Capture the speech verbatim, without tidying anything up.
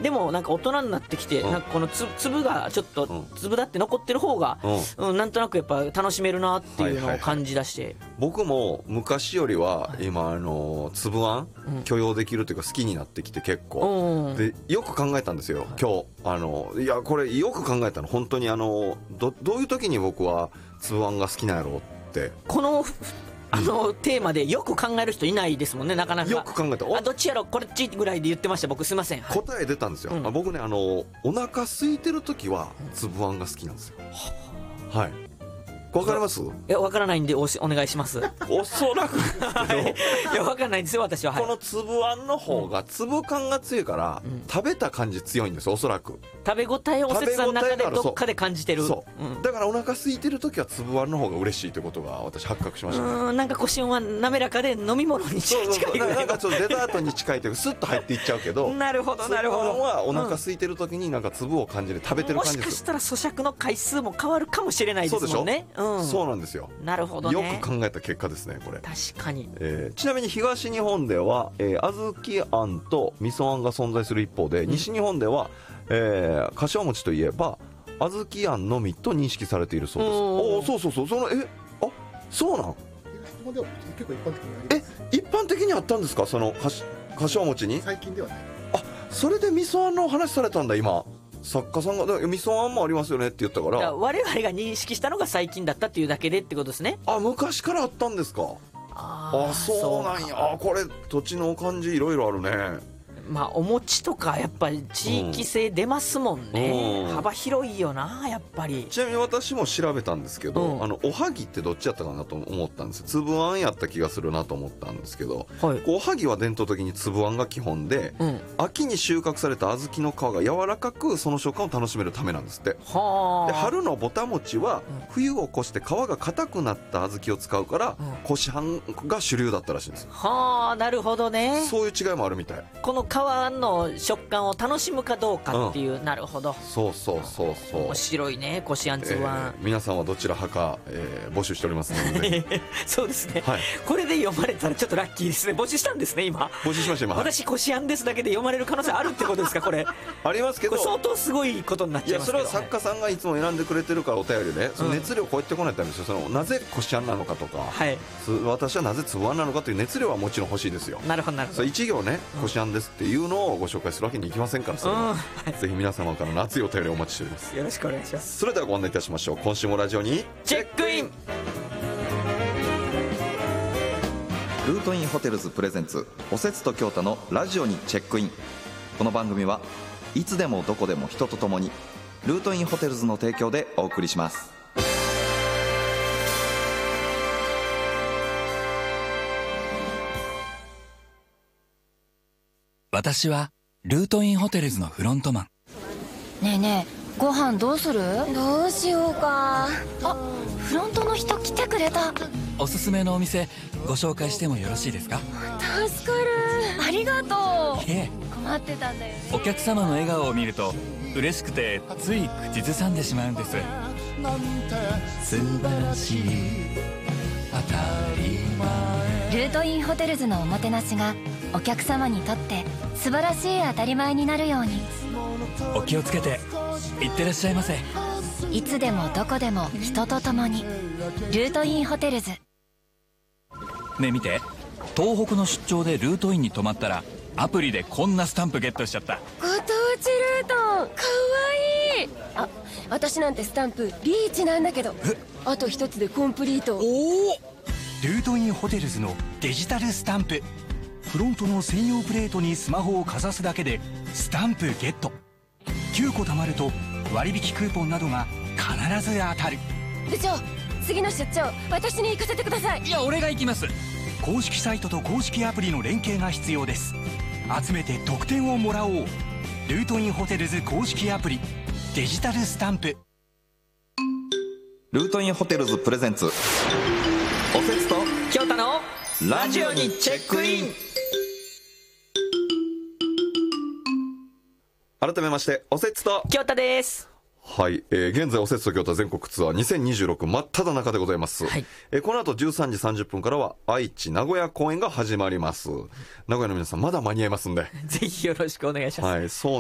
でもなんか大人になってきて、うん、なんかこのつ粒がちょっと粒だって残ってる方が、うんうん、なんとなくやっぱ楽しめるなっていうのを感じ出して、はいはいはい、僕も昔よりは今あの粒あん許容できるというか好きになってきて結構、うん、でよく考えたんですよ、はい、今日あのいやこれよく考えたの本当にあの ど, どういう時に僕は粒あんが好きなんやろうってこのあの、うん、テーマでよく考える人いないですもんね、なかなか。 よく考えたあどっちやろこっちぐらいで言ってました僕、すいません、はい、 答え出たんですよ、うん、僕ねあのお腹空いてる時は粒あんが好きなんですよ、うん、はい。わかります？いやわからないんで お, しお願いします。 おそらくはい、いやわからないんですよ私は、はい、 この粒あんの方が粒感が強いから、うん、食べた感じ強いんですおそらく。 食べ応えをおせつさんの中でどっかで感じてる。 そう、うん、だからお腹空いてる時は粒あんの方が嬉しいということが私発覚しました、ね、 うんなんかこしおんは滑らかで飲み物に近いぐらいの。そうそうそうなんかちょっとデザートに近いというかスッと入っていっちゃうけどなるほどなるほど。 粒あんはお腹空いてる時になんか粒を感じる食べてる感じです。 もしかしたら咀嚼の回数も変わるかもしれないですもんね。 そうでしょ、うん、そうなんですよ。 なるほどね。 よく考えた結果ですねこれ。 確かに、 えー、ちなみに東日本では、えー、小豆あんと味噌あんが存在する一方で、うん、西日本では、えー、柏餅といえば小豆あんのみと認識されているそうです。おおそうそうそうそのえあそうなん東日本では結構一般的にあります。 え一般的にあったんですかその柏餅に。 最近ではない。 あそれで味噌あんの話されたんだ今。作家さんが味噌あんもありますよねって言ったから、 我々が認識したのが最近だったっていうだけでってことですね。 あ昔からあったんですか。ああそうなんや。あこれ土地の感じいろいろあるね。 まあお餅とかやっぱり地域性出ますもんね、うん、幅広いよなやっぱり。 ちなみに私も調べたんですけど、うん、あのおはぎってどっちやったかなと思ったんですよ。粒あんやった気がするなと思ったんですけど、はい、おはぎは伝統的に粒あんが基本で、うん、秋に収穫された小豆の皮が柔らかくその食感を楽しめるためなんですって。はで春のぼた餅は冬を越して皮が硬くなった小豆を使うから、うん、こしはんが主流だったらしいんですよ。 はあなるほどね。 そういう違いもあるみたい。 この皮の食感を楽しむかどうかっていう、うん、なるほど。 そうそうそうそう。 面白いねこしあんつぶあん、 えー、皆さんはどちら派か、えー、募集しておりますのでそうですね、はい、これで読まれたらちょっとラッキーですね。募集したんですね今。 募集しました今。 私こしあんですだけで読まれる可能性あるってことですかこれ。 ありますけどこれ相当すごいことになっちゃいますけど。 いやそれは作家さんがいつも選んでくれてるからお便りで、その熱量を超えてこないとダメですよ。そのなぜこしあんなのかとか、はい、私はなぜつぶあんなのかという熱量はもちろん欲しいですよ。 なるほどなるほど。 一行ねこしあんですっていうのをご紹介するわけにいきませんから、それは、うんはい、ぜひ皆様からの熱いお便りをお待ちしております。 よろしくお願いします。 それではご案内いたしましょう。今週もラジオにチェックイン。 ルートインホテルズプレゼンツおせつと京太のラジオにチェックイン。この番組はいつでもどこでも人と共にルートインホテルズの提供でお送りします。 私はルートインホテルズのフロントマン。 ねえねえご飯どうする？ どうしようか。 あ、フロントの人来てくれた。 おすすめのお店ご紹介してもよろしいですか？ 助かる。 ありがとう。 いえ困ってたんだよね。 お客様の笑顔を見ると嬉しくてつい口ずさんでしまうんです。素晴らしい当たり前。 ルートインホテルズのおもてなしがお客様にとって素晴らしい当たり前になるように。 お気をつけていってらっしゃいませ。 いつでもどこでも人と共にルートインホテルズ。 ねえ見て、東北の出張でルートインに泊まったらアプリでこんなスタンプゲットしちゃった。 ご当地ルートかわいい。あ、私なんてスタンプリーチなんだけど、あと一つでコンプリート。 おお、 ルートインホテルズのデジタルスタンプ。フロントの専用プレートにスマホをかざすだけでスタンプゲット。きゅうこ貯まると割引クーポンなどが必ず当たる。 部長、次の出張私に行かせてください。 いや俺が行きます。 公式サイトと公式アプリの連携が必要です。集めて得点をもらおう。ルートインホテルズ公式アプリデジタルスタンプ。 ルートインホテルズプレゼンツおせつと京太のラジオにチェックイン。 改めましておせつと京太です。 はい、えー、現在おせつと京太全国ツアーにせんにじゅうろく真っ只中でございます、はいえー、この後じゅうさんじさんじゅっぷんからは愛知名古屋公演が始まります。名古屋の皆さんまだ間に合いますんでぜひよろしくお願いします。 はい、そう